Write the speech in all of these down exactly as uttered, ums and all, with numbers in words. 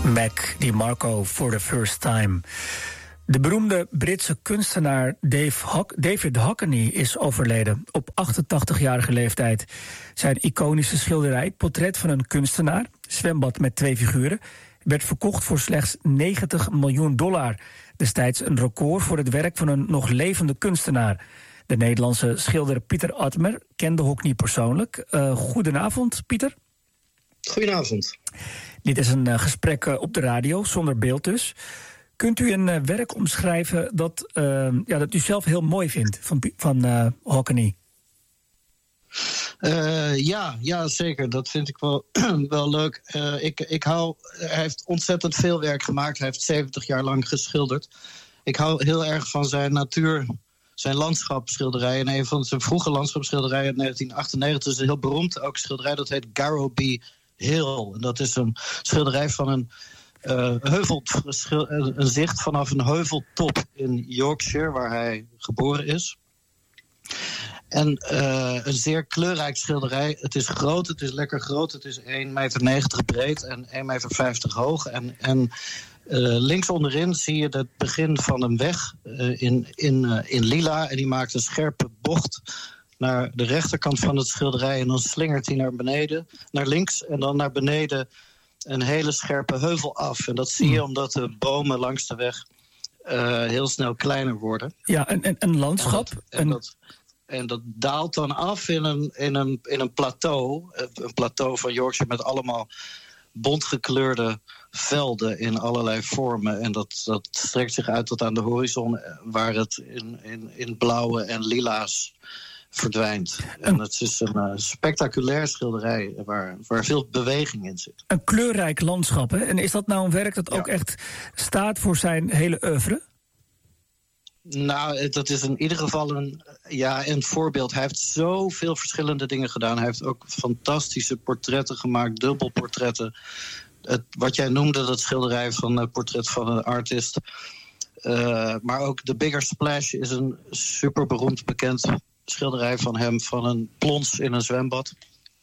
Mac DeMarco for the first time. De beroemde Britse kunstenaar Dave Hock, David Hockney is overleden op achtentachtigjarige leeftijd. Zijn iconische schilderij, Portret van een kunstenaar, zwembad met twee figuren, werd verkocht voor slechts negentig miljoen dollar. Destijds een record voor het werk van een nog levende kunstenaar. De Nederlandse schilder Pieter Admer kende Hockney persoonlijk. Uh, goedenavond, Pieter. Goedenavond. Dit is een uh, gesprek uh, op de radio, zonder beeld dus. Kunt u een uh, werk omschrijven dat, uh, ja, dat u zelf heel mooi vindt van, van uh, Hockney? Uh, ja, ja, zeker. Dat vind ik wel, wel leuk. Uh, ik, ik hou, hij heeft ontzettend veel werk gemaakt. Hij heeft zeventig jaar lang geschilderd. Ik hou heel erg van zijn natuur, zijn landschapsschilderijen. En een van zijn vroege landschapsschilderijen uit negentien achtennegentig is een heel beroemd ook schilderij. Dat heet Garrowby Hill. En dat is een schilderij van een uh, heuvel, een zicht vanaf een heuveltop in Yorkshire, waar hij geboren is. En uh, een zeer kleurrijk schilderij. Het is groot, het is lekker groot. Het is één meter negentig breed en één meter vijftig hoog. En, en uh, links onderin zie je het begin van een weg uh, in, in, uh, in lila. En die maakt een scherpe bocht naar de rechterkant van het schilderij. En dan slingert hij naar beneden, naar links. En dan naar beneden een hele scherpe heuvel af. En dat zie je omdat de bomen langs de weg uh, heel snel kleiner worden. Ja, een, een, een landschap. En dat, en dat, En dat daalt dan af in een, in, een, in een plateau. Een plateau van Yorkshire met allemaal bontgekleurde velden in allerlei vormen. En dat, dat strekt zich uit tot aan de horizon, waar het in, in, in blauwe en lila's verdwijnt. En het is een uh, spectaculair schilderij waar, waar veel beweging in zit. Een kleurrijk landschap, hè? En is dat nou een werk dat ook ja. echt staat voor zijn hele oeuvre? Nou, dat is in ieder geval een, ja, een voorbeeld. Hij heeft zoveel verschillende dingen gedaan. Hij heeft ook fantastische portretten gemaakt, dubbelportretten. Het, wat jij noemde, dat schilderij van het portret van een artist. Uh, maar ook The Bigger Splash is een super beroemd bekend schilderij van hem, van een plons in een zwembad.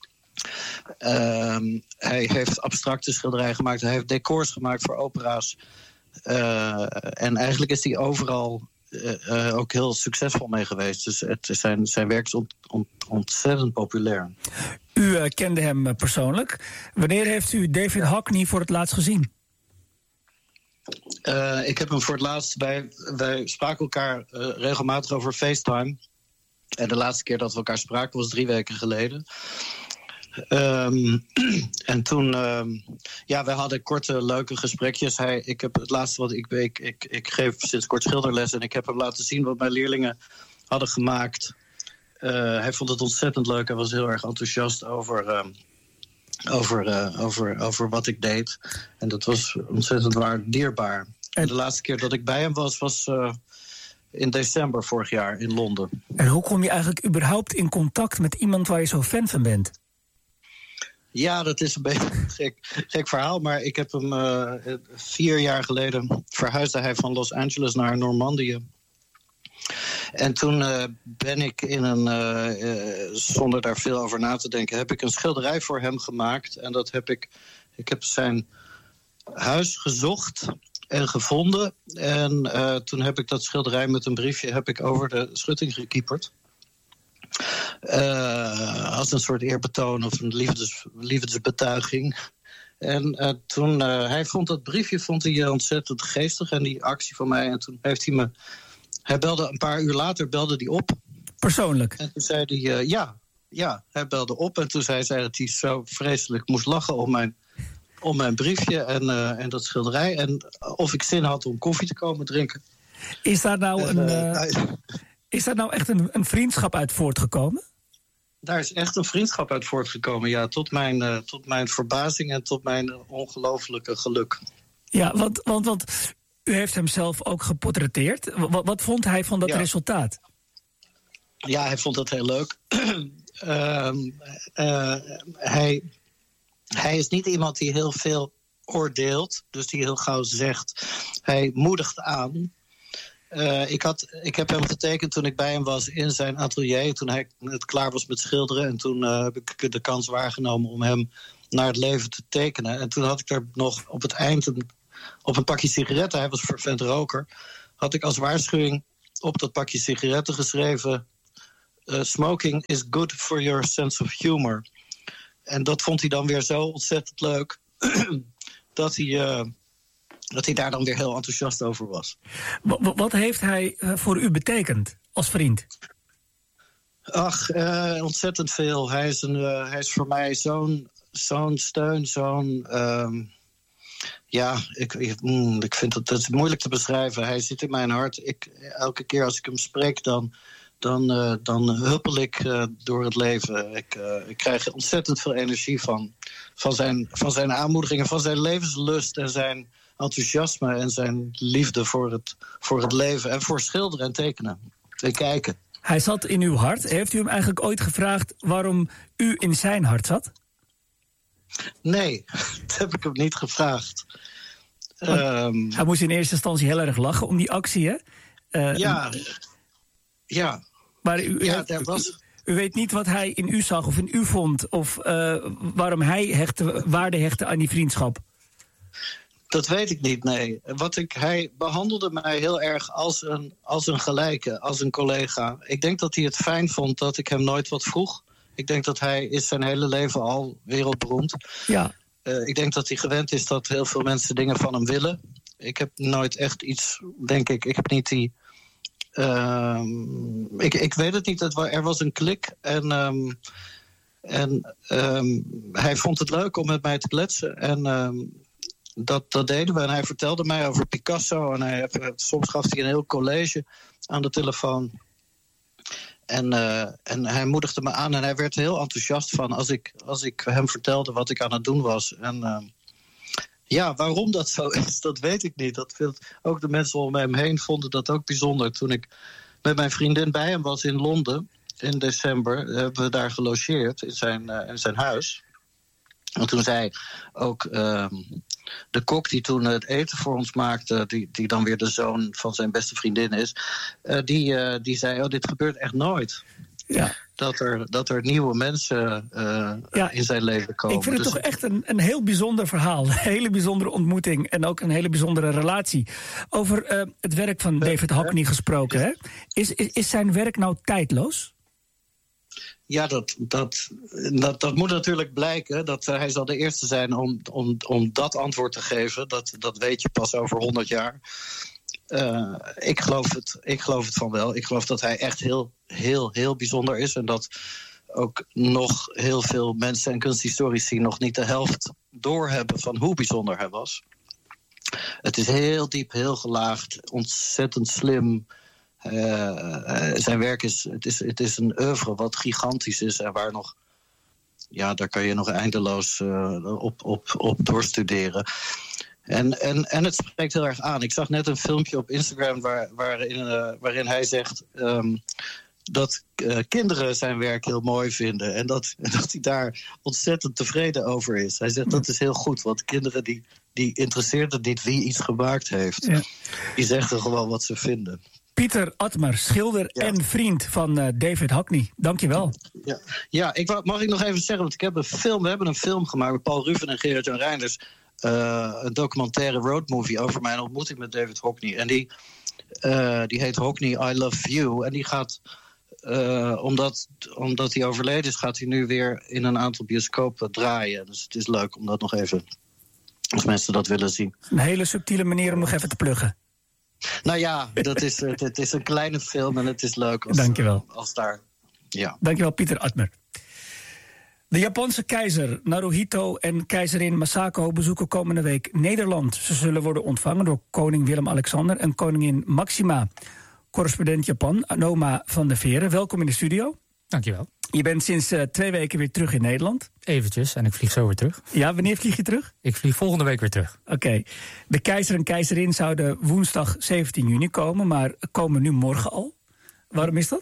Uh, hij heeft abstracte schilderijen gemaakt. Hij heeft decors gemaakt voor opera's. Uh, en eigenlijk is hij overal Uh, uh, ook heel succesvol mee geweest. Dus het, zijn, zijn werk is ont, ont, ontzettend populair. U uh, kende hem uh, persoonlijk. Wanneer heeft u David Hockney voor het laatst gezien? Uh, ik heb hem voor het laatst... Wij, wij spraken elkaar uh, regelmatig over FaceTime. En de laatste keer dat we elkaar spraken was drie weken geleden. Um, en toen, um, ja, wij hadden korte, leuke gesprekjes. Hij, ik heb het laatste wat ik, ik, ik, ik geef sinds kort schilderles en ik heb hem laten zien wat mijn leerlingen hadden gemaakt. Uh, hij vond het ontzettend leuk. Hij was heel erg enthousiast over, uh, over, uh, over, over wat ik deed. En dat was ontzettend waar, dierbaar. En de laatste keer dat ik bij hem was, was uh, in december vorig jaar in Londen. En hoe kom je eigenlijk überhaupt in contact met iemand waar je zo fan van bent? Ja, dat is een beetje een gek, gek verhaal. Maar ik heb hem uh, vier jaar geleden verhuisde hij van Los Angeles naar Normandië. En toen uh, ben ik in een, uh, uh, zonder daar veel over na te denken, heb ik een schilderij voor hem gemaakt. En dat heb ik, ik heb zijn huis gezocht en gevonden. En uh, toen heb ik dat schilderij met een briefje heb ik over de schutting gekieperd. Uh, als een soort eerbetoon of een liefdes, liefdesbetuiging. En uh, toen, uh, hij vond dat briefje vond hij ontzettend geestig en die actie van mij. En toen heeft hij me, hij belde een paar uur later belde hij op. Persoonlijk? En toen zei hij, uh, ja, ja, hij belde op. En toen zei hij dat hij zo vreselijk moest lachen om mijn, om mijn briefje en, uh, en dat schilderij. En of ik zin had om koffie te komen drinken. Is daar nou en, een... Uh, uh... Is daar nou echt een, een vriendschap uit voortgekomen? Daar is echt een vriendschap uit voortgekomen, ja. Tot mijn, uh, tot mijn verbazing en tot mijn ongelofelijke geluk. Ja, want, want, want u heeft hem zelf ook geportretteerd. Wat, wat vond hij van dat ja. resultaat? Ja, hij vond het heel leuk. uh, uh, hij, hij is niet iemand die heel veel oordeelt, dus die heel gauw zegt. Hij moedigt aan. Uh, ik, had, ik heb hem getekend toen ik bij hem was in zijn atelier, toen hij net klaar was met schilderen. En toen uh, heb ik de kans waargenomen om hem naar het leven te tekenen. En toen had ik er nog op het eind een, op een pakje sigaretten, hij was fervent roker, had ik als waarschuwing op dat pakje sigaretten geschreven: uh, smoking is good for your sense of humor. En dat vond hij dan weer zo ontzettend leuk dat hij, uh, dat hij daar dan weer heel enthousiast over was. Wat, wat heeft hij voor u betekend als vriend? Ach, uh, ontzettend veel. Hij is, een, uh, hij is voor mij zo'n, zo'n steun, zo'n... Uh, ja, ik, ik, mm, ik vind het, het is moeilijk te beschrijven. Hij zit in mijn hart. Ik, elke keer als ik hem spreek, dan, dan, uh, dan huppel ik uh, door het leven. Ik, uh, ik krijg ontzettend veel energie van, van, zijn, van zijn aanmoedigingen, van zijn levenslust en zijn enthousiasme en zijn liefde voor het, voor het leven en voor schilderen en tekenen en kijken. Hij zat in uw hart. Heeft u hem eigenlijk ooit gevraagd waarom u in zijn hart zat? Nee, dat heb ik hem niet gevraagd. Um, hij moest in eerste instantie heel erg lachen om die actie, hè? Uh, ja, en, ja. Maar u, ja, u, was... u, u weet niet wat hij in u zag of in u vond, of uh, waarom hij hechtte, waarde hechtte aan die vriendschap? Dat weet ik niet, nee. Wat ik, hij behandelde mij heel erg als een, als een gelijke, als een collega. Ik denk dat hij het fijn vond dat ik hem nooit wat vroeg. Ik denk dat hij is zijn hele leven al wereldberoemd. Ja. Uh, ik denk dat hij gewend is dat heel veel mensen dingen van hem willen. Ik heb nooit echt iets, denk ik, ik heb niet die... Uh, ik, ik weet het niet, er was een klik en... Um, en um, hij vond het leuk om met mij te kletsen en... Um, Dat, dat deden we en hij vertelde mij over Picasso. En hij, soms gaf hij een heel college aan de telefoon. En, uh, en hij moedigde me aan en hij werd heel enthousiast van... als ik, als ik hem vertelde wat ik aan het doen was. En uh, ja, waarom dat zo is, dat weet ik niet. Dat vindt, ook de mensen om hem heen vonden dat ook bijzonder. Toen ik met mijn vriendin bij hem was in Londen in december... hebben we daar gelogeerd in zijn, uh, in zijn huis. En toen zei ook... Uh, de kok die toen het eten voor ons maakte... die, die dan weer de zoon van zijn beste vriendin is... Uh, die, uh, die zei, oh, dit gebeurt echt nooit. Ja. Dat, er, dat er nieuwe mensen uh, ja. in zijn leven komen. Ik vind het dus... toch echt een, een heel bijzonder verhaal. Een hele bijzondere ontmoeting en ook een hele bijzondere relatie. Over uh, het werk van David Hockney gesproken. Hè? Is, is, is zijn werk nou tijdloos? Ja, dat, dat, dat, dat moet natuurlijk blijken. Dat, uh, hij zal de eerste zijn om, om, om dat antwoord te geven. Dat, dat weet je pas over honderd jaar. Uh, ik, geloof het, ik geloof het van wel. Ik geloof dat hij echt heel, heel, heel bijzonder is. En dat ook nog heel veel mensen en kunsthistorici... nog niet de helft doorhebben van hoe bijzonder hij was. Het is heel diep, heel gelaagd, ontzettend slim... Uh, uh, zijn werk is het, is, het is een oeuvre wat gigantisch is en waar nog, ja, daar kan je nog eindeloos uh, op, op, op doorstuderen. En, en, en het spreekt heel erg aan. Ik zag net een filmpje op Instagram waar, waarin, uh, waarin hij zegt um, dat uh, kinderen zijn werk heel mooi vinden en dat, dat hij daar ontzettend tevreden over is. Hij zegt dat is heel goed, want kinderen die, die interesseert het niet wie iets gemaakt heeft. Ja. Die zeggen gewoon wat ze vinden. Pieter Atmer, schilder ja. en vriend van uh, David Hockney. Dank je wel. Ja, ja ik wou, mag ik nog even zeggen, want ik heb een film, we hebben een film gemaakt met Paul Ruven en Gerard-Jan Reinders. Uh, een documentaire roadmovie over mijn ontmoeting met David Hockney. En die, uh, die heet Hockney, I Love You. En die gaat, uh, omdat, omdat hij overleden is, gaat hij nu weer in een aantal bioscopen draaien. Dus het is leuk om dat nog even, als mensen dat willen zien. Een hele subtiele manier om nog even te pluggen. Nou ja, dat is, het, het is een kleine film en het is leuk als, Dankjewel. als daar... Ja. Dankjewel, Pieter Atmer. De Japanse keizer Naruhito en keizerin Masako bezoeken komende week Nederland. Ze zullen worden ontvangen door koning Willem-Alexander en koningin Maxima. Correspondent Japan, Anoma van der Veren, welkom in de studio. Dankjewel. Je bent sinds uh, twee weken weer terug in Nederland. Eventjes, en ik vlieg zo weer terug. Ja, wanneer vlieg je terug? Ik vlieg volgende week weer terug. Oké. Okay. De keizer en keizerin zouden woensdag zeventien juni komen, maar komen nu morgen al. Waarom is dat?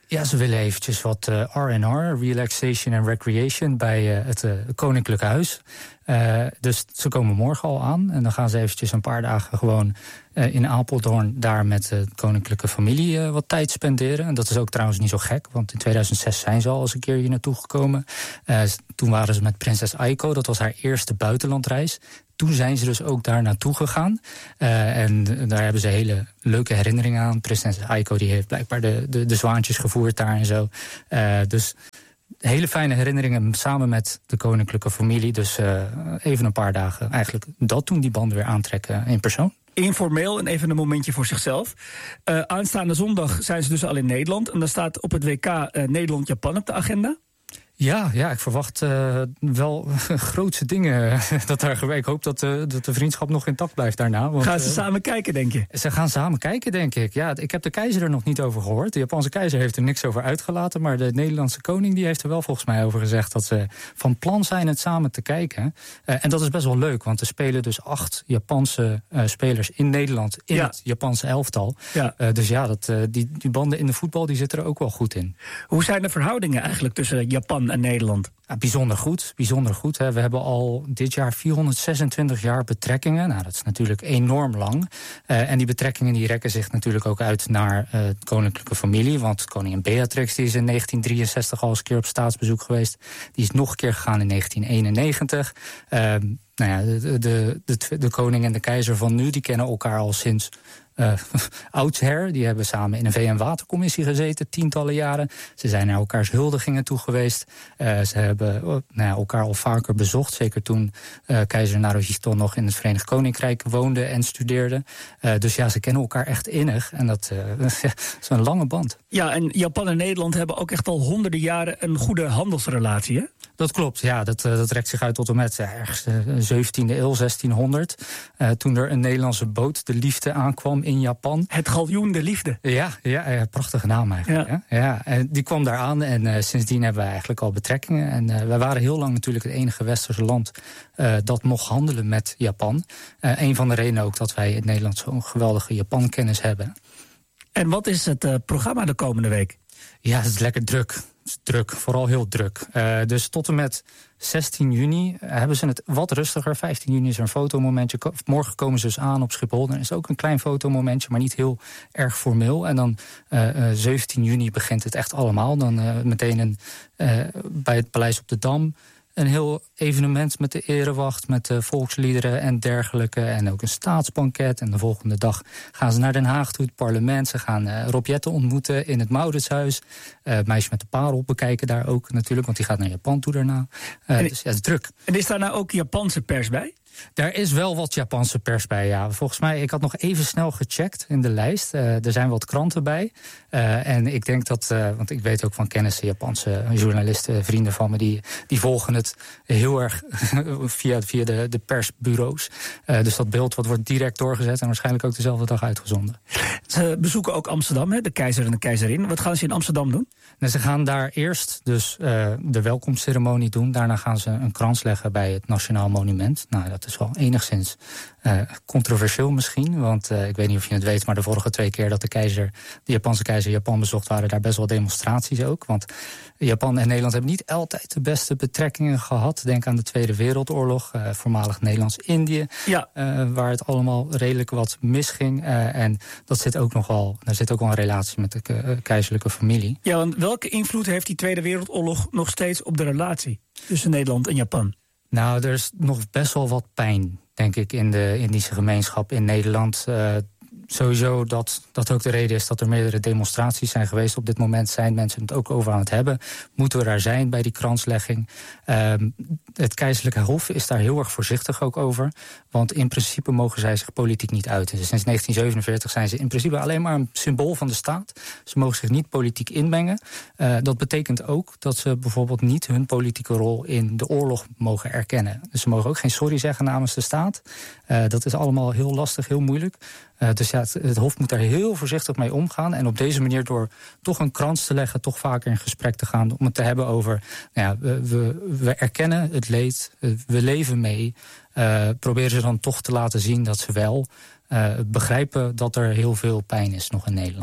Ja, ze willen eventjes wat uh, R en R, Relaxation and Recreation, bij uh, het uh, Koninklijke Huis. Uh, dus ze komen morgen al aan. En dan gaan ze eventjes een paar dagen gewoon uh, in Apeldoorn daar met de koninklijke familie uh, wat tijd spenderen. En dat is ook trouwens niet zo gek, want in tweeduizend zes zijn ze al eens een keer hier naartoe gekomen. Uh, toen waren ze met prinses Aiko, dat was haar eerste buitenlandreis. Toen zijn ze dus ook daar naartoe gegaan. Uh, en daar hebben ze hele leuke herinneringen aan. Prinses Aiko die heeft blijkbaar de, de, de zwaantjes gevoerd daar en zo. Uh, dus hele fijne herinneringen samen met de koninklijke familie. Dus uh, even een paar dagen eigenlijk dat doen, die banden weer aantrekken in persoon. Informeel en even een momentje voor zichzelf. Uh, aanstaande zondag zijn ze dus al in Nederland. En dan staat op het W K uh, Nederland-Japan op de agenda. Ja, ja, ik verwacht uh, wel grootse dingen dat daar gebeurt. Ik hoop dat, uh, dat de vriendschap nog intact blijft daarna. Want, gaan ze uh, samen kijken, denk je? Ze gaan samen kijken, denk ik. Ja, ik heb de keizer er nog niet over gehoord. De Japanse keizer heeft er niks over uitgelaten. Maar de Nederlandse koning die heeft er wel volgens mij over gezegd dat ze van plan zijn het samen te kijken. Uh, en dat is best wel leuk, want er spelen dus acht Japanse uh, spelers in Nederland in ja. het Japanse elftal. Ja. Uh, dus ja, dat, uh, die, die banden in de voetbal die zitten er ook wel goed in. Hoe zijn de verhoudingen eigenlijk tussen Japan en Nederland? Ja, bijzonder goed, bijzonder goed. Hè. We hebben al dit jaar vierhonderdzesentwintig jaar betrekkingen. Nou, dat is natuurlijk enorm lang. Uh, en die betrekkingen die rekken zich natuurlijk ook uit naar uh, de koninklijke familie. Want koningin Beatrix die is in negentien drieënzestig al eens een keer op staatsbezoek geweest. Die is nog een keer gegaan in negentien eenennegentig. Uh, nou ja, de, de, de, de koning en de keizer van nu die kennen elkaar al sinds Uh, oudsher. Die hebben samen in een V N-watercommissie gezeten, tientallen jaren. Ze zijn naar elkaars huldigingen toe geweest. Uh, ze hebben uh, nou ja, elkaar al vaker bezocht. Zeker toen uh, keizer Naruhito nog in het Verenigd Koninkrijk woonde en studeerde. Uh, dus ja, ze kennen elkaar echt innig. En dat uh, is een lange band. Ja, en Japan en Nederland hebben ook echt al honderden jaren een goede handelsrelatie, hè? Dat klopt, ja. Dat, uh, dat rekt zich uit tot en met uh, ergens uh, zeventiende eeuw, zestienhonderd. Uh, toen er een Nederlandse boot, de Liefde, aankwam in Japan. Het galjoen de Liefde. Ja, ja, ja, prachtige naam eigenlijk. Ja. Ja, ja, en die kwam daar aan en uh, sindsdien hebben we eigenlijk al betrekkingen. En uh, wij waren heel lang natuurlijk het enige westerse land uh, dat mocht handelen met Japan. Uh, een van de redenen ook dat wij in Nederland zo'n geweldige Japan-kennis hebben. En wat is het uh, programma de komende week? Ja, het is lekker druk. Het is druk, vooral heel druk. Uh, dus tot en met zestien juni hebben ze het wat rustiger. vijftien juni is er een fotomomentje. Morgen komen ze dus aan op Schiphol. Dan is het ook een klein fotomomentje, maar niet heel erg formeel. En dan uh, uh, zeventien juni begint het echt allemaal. Dan uh, meteen een, uh, bij het Paleis op de Dam een heel evenement met de erewacht, met de volksliederen en dergelijke. En ook een staatsbanket. En de volgende dag gaan ze naar Den Haag toe, het parlement. Ze gaan uh, Rob Jetten ontmoeten in het Mauritshuis. Uh, Meisje met de Parel bekijken daar ook natuurlijk, want die gaat naar Japan toe daarna. Uh, en, dus ja, het is druk. En is daar nou ook Japanse pers bij? Daar is wel wat Japanse pers bij, ja. Volgens mij, ik had nog even snel gecheckt in de lijst. Uh, er zijn wat kranten bij. Uh, en ik denk dat, uh, want ik weet ook van kennissen, Japanse journalisten, vrienden van me, die, die volgen het heel erg via, via de, de persbureaus. Uh, dus dat beeld wat wordt direct doorgezet en waarschijnlijk ook dezelfde dag uitgezonden. Ze bezoeken ook Amsterdam, hè, de keizer en de keizerin. Wat gaan ze in Amsterdam doen? Nou, ze gaan daar eerst dus uh, de welkomstceremonie doen. Daarna gaan ze een krans leggen bij het Nationaal Monument. Nou, dat is wel enigszins uh, controversieel misschien. Want uh, ik weet niet of je het weet, maar de vorige twee keer dat de keizer, de Japanse keizer Japan bezocht, waren daar best wel demonstraties ook. Want Japan en Nederland hebben niet altijd de beste betrekkingen gehad. Denk aan de Tweede Wereldoorlog, uh, voormalig Nederlands-Indië. Ja. Uh, waar het allemaal redelijk wat misging. Uh, en dat zit ook nog wel, daar zit ook wel een relatie met de uh, keizerlijke familie. Ja, want welke invloed heeft die Tweede Wereldoorlog nog steeds op de relatie tussen Nederland en Japan? Nou, er is nog best wel wat pijn, denk ik, in de Indische gemeenschap in Nederland. Uh, sowieso dat dat ook de reden is dat er meerdere demonstraties zijn geweest. Op dit moment zijn mensen het ook over aan het hebben. Moeten we daar zijn bij die kranslegging? Um, het keizerlijke hof is daar heel erg voorzichtig ook over. Want in principe mogen zij zich politiek niet uiten. Dus sinds negentien zevenenveertig zijn ze in principe alleen maar een symbool van de staat. Ze mogen zich niet politiek inmengen. Uh, dat betekent ook dat ze bijvoorbeeld niet hun politieke rol in de oorlog mogen erkennen. Dus ze mogen ook geen sorry zeggen namens de staat. Uh, dat is allemaal heel lastig, heel moeilijk. Uh, dus ja, het, het Hof moet daar heel voorzichtig mee omgaan. En op deze manier door toch een krans te leggen, toch vaker in gesprek te gaan, om het te hebben over, nou ja, we, we, we erkennen het leed, we leven mee. Uh, proberen ze dan toch te laten zien dat ze wel uh, begrijpen dat er heel veel pijn is nog in Nederland.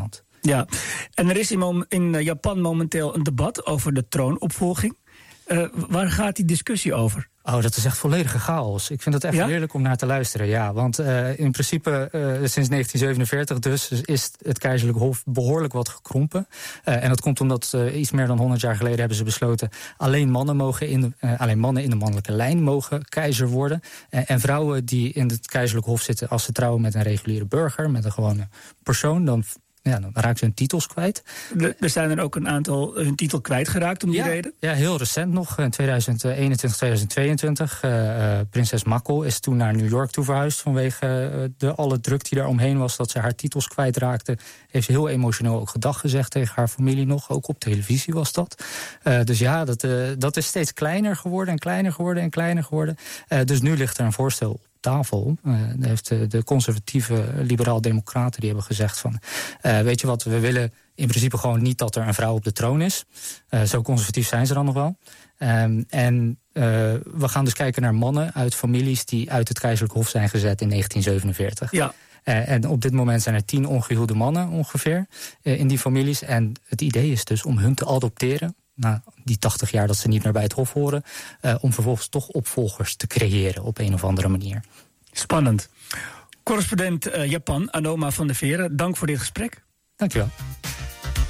Ja, en er is in, in Japan momenteel een debat over de troonopvolging. Uh, waar gaat die discussie over? Oh, dat is echt volledige chaos. Ik vind het echt ja? heerlijk om naar te luisteren. Ja, want uh, in principe uh, sinds negentien zevenenveertig dus is het keizerlijk hof behoorlijk wat gekrompen. Uh, en dat komt omdat uh, iets meer dan honderd jaar geleden hebben ze besloten alleen mannen mogen in de, uh, alleen mannen in de mannelijke lijn mogen keizer worden. Uh, en vrouwen die in het keizerlijk hof zitten, als ze trouwen met een reguliere burger, met een gewone persoon, dan Ja, dan raken ze hun titels kwijt. De, er zijn er ook een aantal hun titel kwijtgeraakt om die ja, reden? Ja, heel recent nog. In tweeduizend eenentwintig, tweeduizend tweeëntwintig. Uh, uh, prinses Mako is toen naar New York toe verhuisd vanwege uh, de alle druk die daar omheen was, dat ze haar titels kwijtraakte. Heeft ze heel emotioneel ook gedag gezegd tegen haar familie nog. Ook op televisie was dat. Uh, dus ja, dat, uh, dat is steeds kleiner geworden en kleiner geworden en kleiner geworden. Uh, dus nu ligt er een voorstel tafel. Uh, heeft de, de conservatieve liberaal-democraten die hebben gezegd van Uh, weet je wat, we willen in principe gewoon niet dat er een vrouw op de troon is. Uh, zo conservatief zijn ze dan nog wel. Um, en uh, we gaan dus kijken naar mannen uit families die uit het keizerlijk hof zijn gezet in negentien zevenenveertig. Ja. Uh, en op dit moment zijn er tien ongehuwde mannen ongeveer uh, in die families. En het idee is dus om hun te adopteren na die tachtig jaar dat ze niet meer bij het hof horen, uh, om vervolgens toch opvolgers te creëren op een of andere manier. Spannend. Correspondent uh, Japan, Anoma van der Veren, dank voor dit gesprek. Dank je wel.